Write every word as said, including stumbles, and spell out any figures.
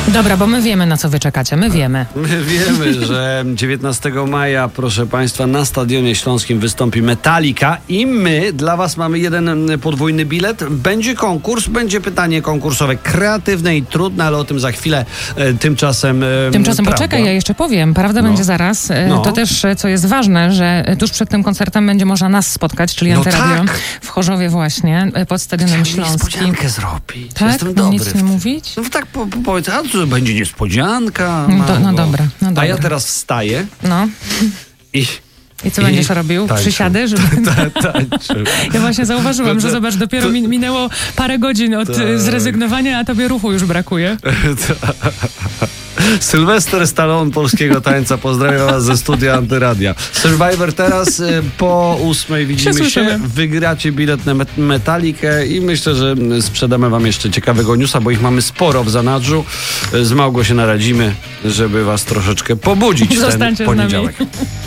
Dobra, bo my wiemy, na co wy czekacie. My wiemy. My wiemy, że dziewiętnastego maja, proszę Państwa, na Stadionie Śląskim wystąpi Metallica i my dla Was mamy jeden podwójny bilet. Będzie konkurs, będzie pytanie konkursowe, kreatywne i trudne, ale o tym za chwilę. Tymczasem Tymczasem prawda. poczekaj, ja jeszcze powiem. Prawda No. będzie zaraz. No. To też, co jest ważne, że tuż przed tym koncertem będzie można nas spotkać, czyli No Antyradio tak. w Chorzowie właśnie, pod Stadionem Śląskim. Niespodziankę zrobić. Tak? Jestem Mam dobry. nic nie mówić? No tak po, po, powiedz, a to będzie niespodzianka. No, to, no Margo. dobra, no dobra. A ja teraz wstaję No. i... I co I będziesz robił? tańczył. Przysiady? Żeby... Ta, tańczył. Ja właśnie zauważyłam, To- że zobacz, dopiero to- min- minęło parę godzin od Tak. zrezygnowania, a tobie ruchu już brakuje. Sylwester Stallone polskiego tańca. Pozdrawiam Was ze studia Antyradia. Survivor teraz y, po ósmej widzimy się. słyszymy. Wygracie bilet na met- Metallicę i myślę, że sprzedamy Wam jeszcze ciekawego newsa, bo ich mamy sporo w zanadrzu. Z Małgą się naradzimy, żeby Was troszeczkę pobudzić w ten Zostańcie z nami. poniedziałek.